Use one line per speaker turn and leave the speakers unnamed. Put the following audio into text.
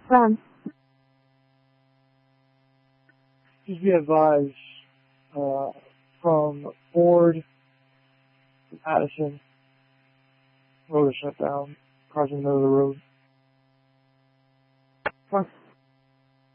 From.
Just be advised, from Ford to Addison, road is shut down, cars in the middle of the road.
From.